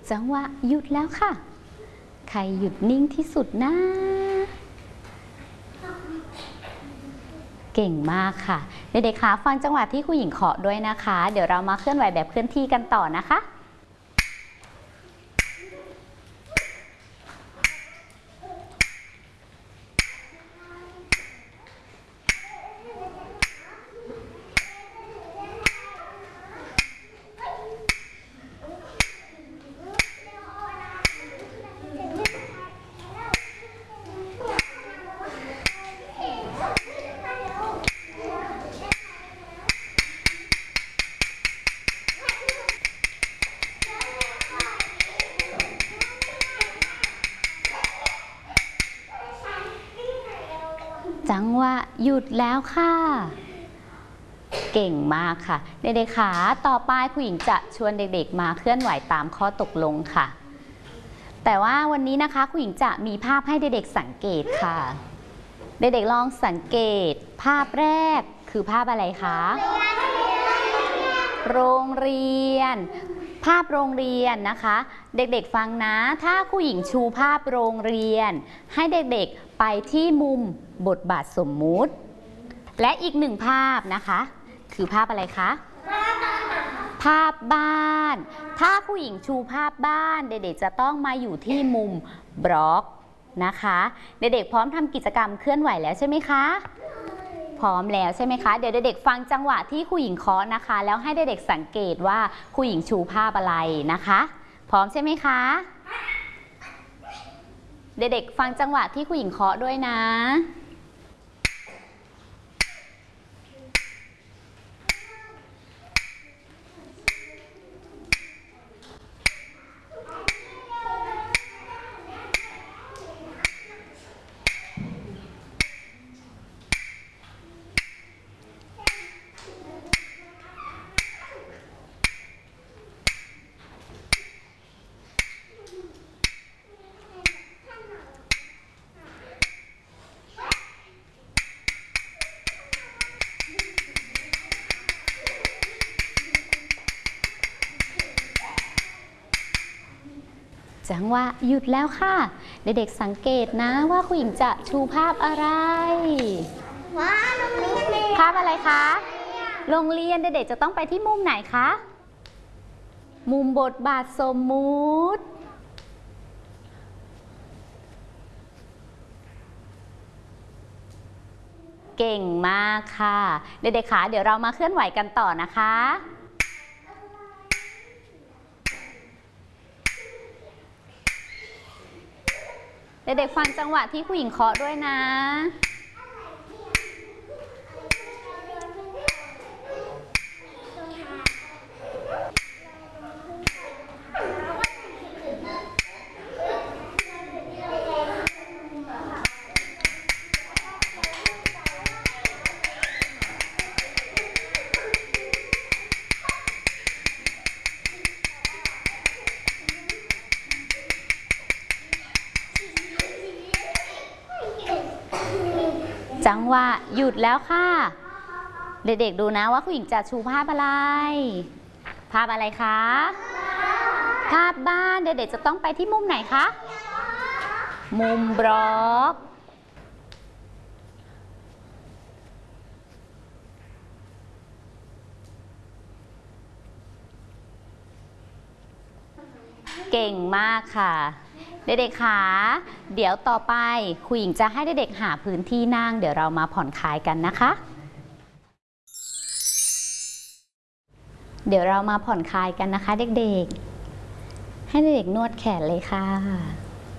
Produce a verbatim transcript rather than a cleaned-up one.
จังหวะหยุดแล้วค่ะใครหยุดนิ่งที่สุดนะเก่งมากค่ะเด็กๆคะฟังจังหวะที่ครูหญิงเคาะด้วยนะคะเดี๋ยวเรามาเคลื่อนไหวแบบเคลื่อนที่กันต่อนะคะจังหวะหยุดแล้วค่ะเก่งมากค่ะเด็กๆคะต่อไปครูหญิงจะชวนเด็กๆมาเคลื่อนไหวตามข้อตกลงค่ะแต่ว่าวันนี้นะคะครูหญิงจะมีภาพให้เด็กๆสังเกตค่ะเด็กๆลองสังเกตภาพแรกคือภาพอะไรคะโรงเรียนภาพโรงเรียนนะคะเด็กๆฟังนะถ้าครูหญิงชูภาพโรงเรียนให้เด็กๆไปที่มุมบทบาทสมมุติและอีกหนึ่งภาพนะคะคือภาพอะไรคะภาพบ้านถ้าครูหญิงชูภาพบ้านเด็กๆจะต้องมาอยู่ที่มุมบล็อกนะคะเด็กๆพร้อมทำกิจกรรมเคลื่อนไหวแล้วใช่ไหมคะพร้อมแล้วใช่ไหมคะเดี๋ยวเด็กๆฟังจังหวะที่ครูหญิงเคาะนะคะแล้วให้เด็กๆสังเกตว่าครูหญิงชูภาพอะไรนะคะพร้อมใช่ไหมคะเด็กๆฟังจังหวะที่ครูหญิงเคาะด้วยนะจังหวะหยุดแล้วค่ะเด็กๆสังเกตนะว่าครูหญิงจะชูภาพอะไรว้าโรงเรียนภาพอะไรคะโรงเรียนเด็กๆจะต้องไปที่มุมไหนคะมุมบทบาทสมมุติเก่งมากค่ะเด็กๆคะเดี๋ยวเรามาเคลื่อนไหวกันต่อนะคะเด็กๆฟังจังหวะที่ครูหญิงเคาะด้วยนะจังหวะหยุดแล้วค่ะเด็กๆดูนะว่าครูหญิงจะชูภาพอะไรภาพอะไรคะภาพบ้านเด็กๆจะต้องไปที่มุมไหนคะมุมบล็อกเก่งมากค่ะเด็กๆคะเดี๋ยวต่อไปครูหญิงจะให้เด็กๆหาพื้นที่นั่งเดี๋ยวเรามาผ่อนคลายกันนะคะเดี๋ยวเรามาผ่อนคลายกันนะคะเด็กๆให้เด็กๆนวดแขนเลยค่ะ